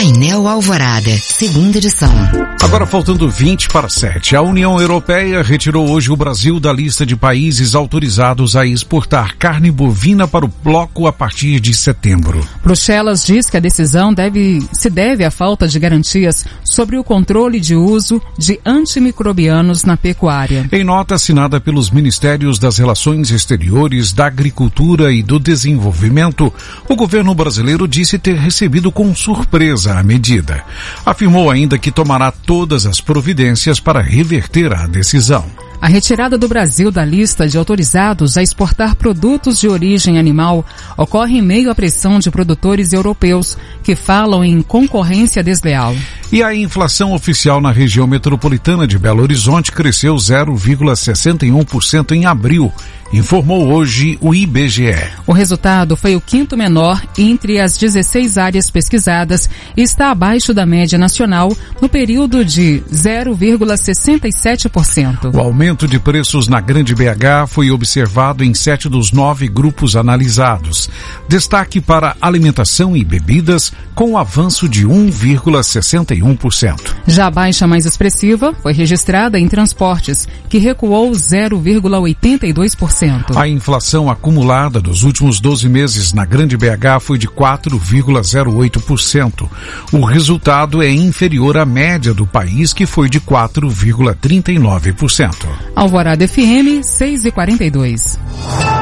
Painel Alvorada, segunda edição. Agora faltando 20 para 7. A União Europeia retirou hoje o Brasil da lista de países autorizados a exportar carne bovina para o bloco a partir de setembro. Bruxelas diz que a decisão se deve à falta de garantias sobre o controle de uso de antimicrobianos na pecuária. Em nota assinada pelos Ministérios das Relações Exteriores, da Agricultura e do Desenvolvimento, o governo brasileiro disse ter recebido com surpresa a medida. Afirmou ainda que tomará todas as providências para reverter a decisão. A retirada do Brasil da lista de autorizados a exportar produtos de origem animal ocorre em meio à pressão de produtores europeus que falam em concorrência desleal. E a inflação oficial na região metropolitana de Belo Horizonte cresceu 0,61% em abril, informou hoje o IBGE. O resultado foi o quinto menor entre as 16 áreas pesquisadas e está abaixo da média nacional no período de 0,67%. O aumento de preços na Grande BH foi observado em 7 dos 9 grupos analisados. Destaque para alimentação e bebidas, com o avanço de 1,61%. Já a baixa mais expressiva foi registrada em transportes, que recuou 0,82%. A inflação acumulada dos últimos 12 meses na Grande BH foi de 4,08%. O resultado é inferior à média do país, que foi de 4,39%. Alvorada FM 6h42.